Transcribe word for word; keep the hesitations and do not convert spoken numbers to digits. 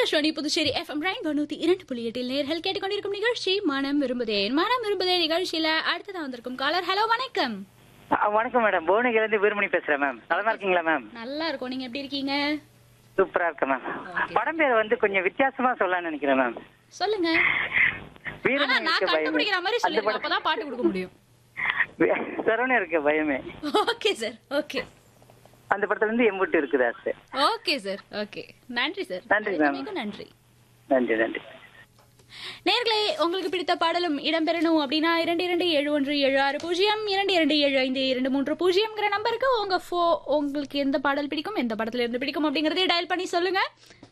Akashvani Puducherry FM rainbow நூத்தி இரண்டு புள்ளி எட்டில் நேர்கள் கேட்டுக்கொண்டிருக்கும் நிகழ்ச்சி மனம் விரும்புதேன். மனம் விரும்புதே நிகழ்ச்சியில அடுத்ததான் வந்திருக்கும் காலர். ஹலோ, வணக்கம். வணக்கம் மேடம், புவனகிரில இருந்து வீரமணி பேசுறேன் மேம். நலமா இருக்கீங்களா மேம்? நல்லா இருக்கும், நீங்க எப்படி இருக்கீங்க? சூப்பரா இருக்க மேம். படம் பேர் வந்து கொஞ்சம் வித்தியாசமா சொல்லலாம்னு நினைக்கிறேன் மேம். சொல்லுங்க. ஆனா நான் கண்டுபிடிக்கிற மாதிரி சொல்லுங்க, அப்பதான் பாட்டு கொடுக்க முடியும். சரவண இருக்க பயமே. Okay sir, okay. அந்த படத்துல இருந்து எம்புட்டு இருக்குதா சார்? Okay sir, okay. நன்றி சார். நன்றி மேம். நன்றி நன்றி நன்றி. நேர்களே, உங்களுக்கு பிடித்த பாடலும் இடம்பெறணும் அப்படின்னா இரண்டு இரண்டு ஏழு ஒன்று ஏழு ஆறு பூஜ்ஜியம் இரண்டு இரண்டு ஏழு ஐந்து இரண்டு மூன்று பூஜ்ஜியம்ங்கிற நம்பருக்கு உங்க ஃபோ உங்களுக்கு எந்த பாடல் பிடிக்கும், எந்த படத்துல இருந்து பிடிக்கும் அப்படிங்கறதை டயல் பண்ணி சொல்லுங்க.